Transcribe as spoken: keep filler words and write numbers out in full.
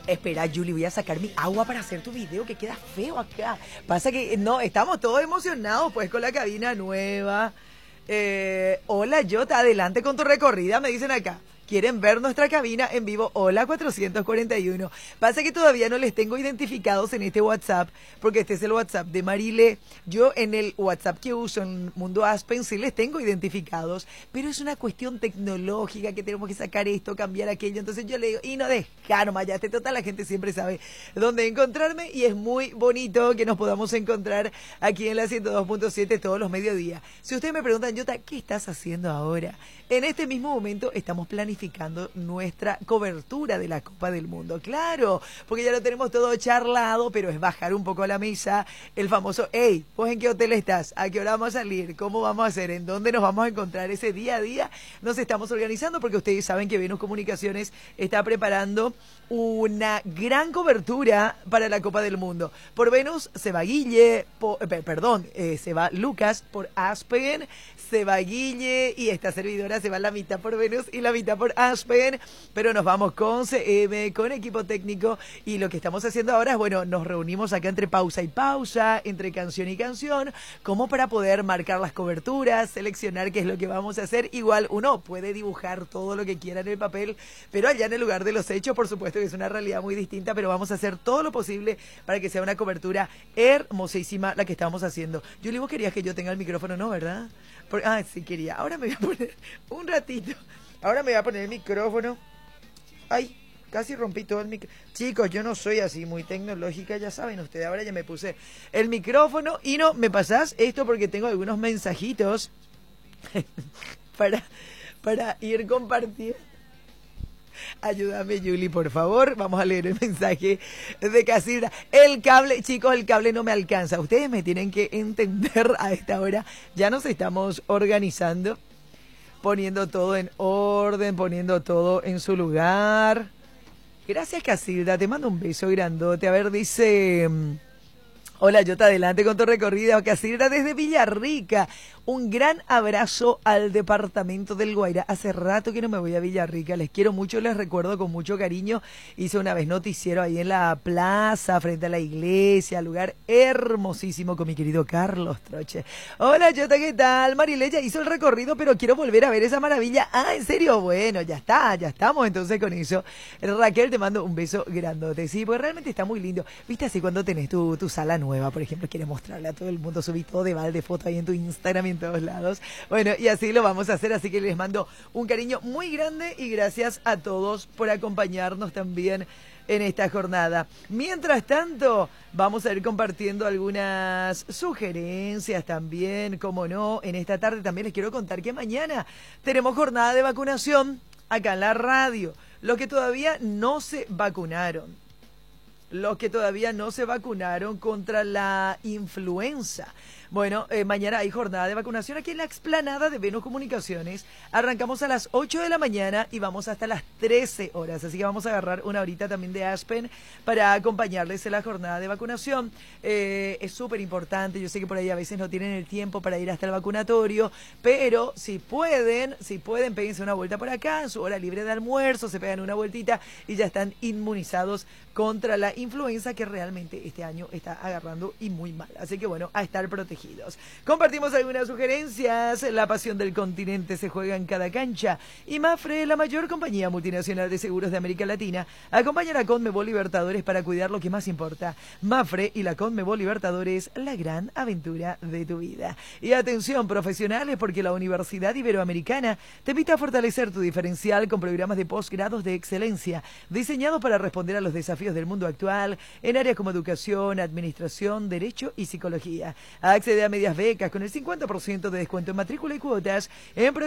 Espera, Julie, voy a sacar mi agua para hacer tu video, que queda feo acá. Pasa que, no, estamos todos emocionados, pues, con la cabina nueva. Eh, hola, Jota, adelante con tu recorrida, me dicen acá. ¿Quieren ver nuestra cabina en vivo? Hola cuatrocientos cuarenta y uno. Pasa que todavía no les tengo identificados en este WhatsApp, porque este es el WhatsApp de Marile. Yo en el WhatsApp que uso en Mundo Aspen sí les tengo identificados, pero es una cuestión tecnológica que tenemos que sacar esto, cambiar aquello. Entonces yo le digo, y no deja nomás, ya este total, la gente siempre sabe dónde encontrarme y es muy bonito que nos podamos encontrar aquí en la ciento dos punto siete todos los mediodías. Si ustedes me preguntan, Jota, ¿qué estás haciendo ahora? En este mismo momento estamos planificando nuestra cobertura de la Copa del Mundo. Claro, porque ya lo tenemos todo charlado, pero es bajar un poco a la mesa el famoso, hey, ¿vos en qué hotel estás? ¿A qué hora vamos a salir? ¿Cómo vamos a hacer? ¿En dónde nos vamos a encontrar ese día a día? Nos estamos organizando porque ustedes saben que Venus Comunicaciones está preparando una gran cobertura para la Copa del Mundo. Por Venus se va Guille, por, eh, perdón, eh, se va Lucas, por Aspen se va Guille y esta servidora se va la mitad por Venus y la mitad por Aspen, pero nos vamos con C M, con equipo técnico y lo que estamos haciendo ahora es, bueno, nos reunimos acá entre pausa y pausa, entre canción y canción, como para poder marcar las coberturas, seleccionar qué es lo que vamos a hacer. Igual uno puede dibujar todo lo que quiera en el papel, pero allá en el lugar de los hechos, por supuesto que es una realidad muy distinta, pero vamos a hacer todo lo posible para que sea una cobertura hermosísima la que estamos haciendo. Julie, vos querías que yo tenga el micrófono, ¿no, verdad? Por, ah, sí quería. Ahora me voy a poner un ratito. Ahora me voy a poner el micrófono. Ay, casi rompí todo el micrófono. Chicos, yo no soy así muy tecnológica, ya saben ustedes. Ahora ya me puse el micrófono y no, me pasás esto porque tengo algunos mensajitos para, para ir compartiendo. Ayúdame, Julie, por favor. Vamos a leer el mensaje de Casilda. El cable, chicos, el cable no me alcanza. Ustedes me tienen que entender a esta hora. Ya nos estamos organizando, poniendo todo en orden, poniendo todo en su lugar. Gracias, Casilda. Te mando un beso grandote. A ver, dice... Hola, Jota, adelante con tu recorrida. Casilda desde Villarrica. Un gran abrazo al departamento del Guairá. Hace rato que no me voy a Villarrica. Les quiero mucho, les recuerdo con mucho cariño. Hice una vez noticiero ahí en la plaza, frente a la iglesia. Lugar hermosísimo con mi querido Carlos Troche. Hola, Jota, ¿qué tal? Marile ya hizo el recorrido, pero quiero volver a ver esa maravilla. Ah, ¿en serio? Bueno, ya está, ya estamos entonces con eso. Raquel, te mando un beso grandote. Sí, porque realmente está muy lindo. ¿Viste así cuando tenés tu, tu sala nueva, por ejemplo, quieres mostrarle a todo el mundo? Subí todo de balde foto ahí en tu Instagram y en todos lados. Bueno, y así lo vamos a hacer, así que les mando un cariño muy grande y gracias a todos por acompañarnos también en esta jornada. Mientras tanto, vamos a ir compartiendo algunas sugerencias también, como no, en esta tarde también les quiero contar que mañana tenemos jornada de vacunación acá en la radio. Los que todavía no se vacunaron, los que todavía no se vacunaron contra la influenza. Bueno, eh, mañana hay jornada de vacunación aquí en la explanada de Venus Comunicaciones. Arrancamos a las ocho de la mañana y vamos hasta las trece horas. Así que vamos a agarrar una horita también de Aspen para acompañarles en la jornada de vacunación. Eh, es súper importante. Yo sé que por ahí a veces no tienen el tiempo para ir hasta el vacunatorio, pero si pueden, si pueden, péguense una vuelta por acá en su hora libre de almuerzo, se pegan una vueltita y ya están inmunizados contra la influenza que realmente este año está agarrando y muy mal. Así que bueno, a estar protegidos. Compartimos algunas sugerencias. La pasión del continente se juega en cada cancha y Mapfre, la mayor compañía multinacional de seguros de América Latina, acompaña a la Conmebol Libertadores para cuidar lo que más importa. Mapfre y la Conmebol Libertadores, la gran aventura de tu vida. Y atención, profesionales, porque la Universidad Iberoamericana te invita a fortalecer tu diferencial con programas de posgrados de excelencia diseñados para responder a los desafíos del mundo actual en áreas como educación, administración, derecho y psicología. Accede a medias becas con el cincuenta por ciento de descuento en matrícula y cuotas en